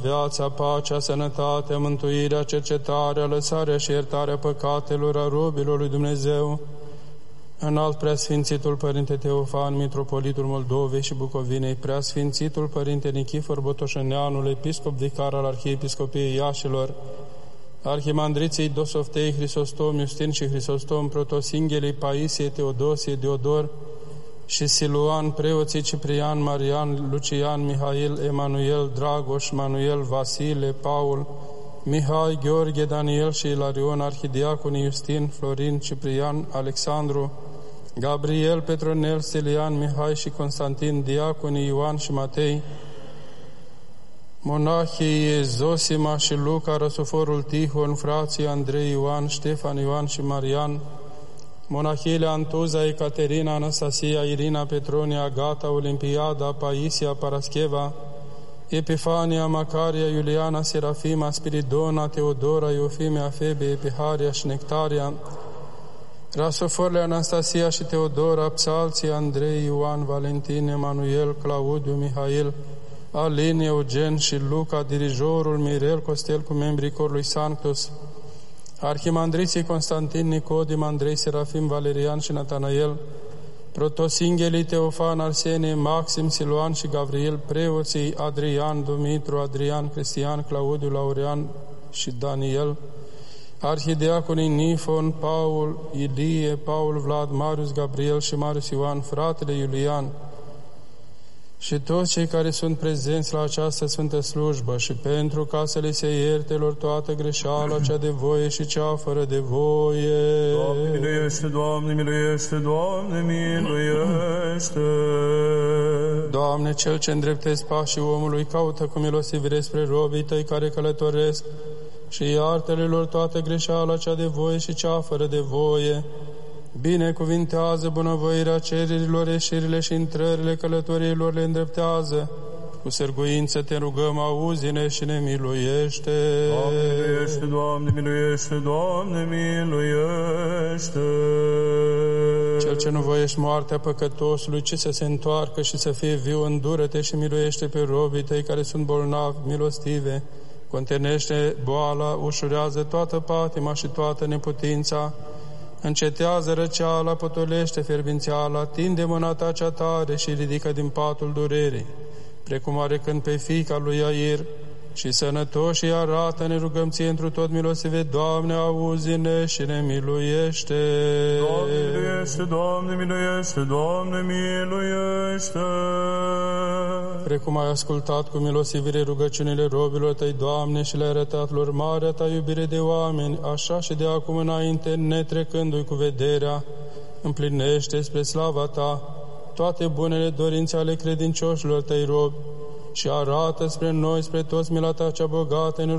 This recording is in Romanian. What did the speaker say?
viața, pacea, sănătatea, mântuirea, cercetarea, lăsarea și iertarea păcatelor a robilor lui Dumnezeu. Înalt Preasfințitul Părinte Teofan, Mitropolitul Moldovei și Bucovinei, Preasfințitul Părinte Nichifor Botoșăneanul, Episcop Vicar al Arhiepiscopiei Iașilor, Arhimandriții Dosoftei, Hristostom, Iustin și Hristostom, Protosinghelii Paisie, Teodosie, Diodor și Siluan, preoții Ciprian, Marian, Lucian, Mihail, Emanuel, Dragoș, Manuel, Vasile, Paul, Mihai, Gheorghe, Daniel și Ilarion, arhidiaconii Iustin, Florin, Ciprian, Alexandru, Gabriel, Petronel, Stelian, Mihai și Constantin, diaconii Ioan și Matei, monahii Zosima și Luca, Răsoforul Tihon, frații Andrei, Ioan, Ștefan, Ioan și Marian, monahiile Antuza, Ecaterina, Anastasia, Irina, Petronia, Agata, Olimpiada, Paisia, Parascheva, Epifania, Macaria, Iuliana, Serafima, Spiridona, Teodora, Iofimia, Febe, Epiharia și Nectaria, Rasoforle, Anastasia și Teodora, Psalții, Andrei, Ioan, Valentin, Emanuel, Claudiu, Mihail, Alin, Eugen și Luca, dirijorul Mirel Costel cu membrii corului Sanctus, arhimandriții Constantin, Nicodim, Andrei, Serafim, Valerian și Natanael, protosinghelii Teofan, Arsenie, Maxim, Siluan și Gabriel, preoții Adrian, Dumitru, Adrian, Cristian, Claudiu, Laurean și Daniel, arhidiaconii Nifon, Paul, Ilie, Paul, Vlad, Marius, Gabriel și Marius Ioan, fratele Iulian, și toți cei care sunt prezenți la această sfântă slujbă și pentru ca să le se ierte lor toată greșeala, cea de voie și cea fără de voie. Doamne miluiește, Doamne miluiește, Doamne miluiește. Doamne, Cel ce îndreptezi pașii omului, caută cu milostivire spre robii Tăi care călătoresc și iartă-le lor toată greșeala, cea de voie și cea fără de voie. Binecuvintează bunăvoirea cererilor, ieșirile și intrările călătoriilor le îndreptează. Cu sârguință te rugăm, auzi-ne și ne miluiește. Doamne miluiește, Doamne miluiește, Doamne miluiește. Cel ce nu voiești moartea păcătosului, ci să se întoarcă și să fie viu, îndură-te și miluiește pe robii Tăi care sunt bolnavi, milostive. Contenește boala, ușurează toată patima și toată neputința. Încetează răceala, potolește fierbințeala, tinde mâna Ta cea tare și ridică din patul durerii, precum are când pe fiica lui Iair, și sănătoșii arată, ne rugăm Ție întru tot milosive, Doamne, auzi-ne și ne miluiește. Doamne miluiește, Doamne miluiește, Doamne miluiește. Precum ai ascultat cu milosivire rugăciunile robilor Tăi, Doamne, și le-ai arătat lor marea Ta iubire de oameni, așa și de acum înainte, netrecându-i cu vederea, împlinește spre slava Ta toate bunele dorințe ale credincioșilor Tăi robi și arată spre noi, spre toți mila Ta cea bogată,